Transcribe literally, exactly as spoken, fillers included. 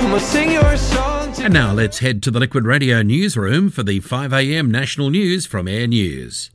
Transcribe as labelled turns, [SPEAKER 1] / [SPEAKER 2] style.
[SPEAKER 1] We'll sing your song together.
[SPEAKER 2] And now let's head to the Liquid Radio newsroom for the five a m national news from Air News.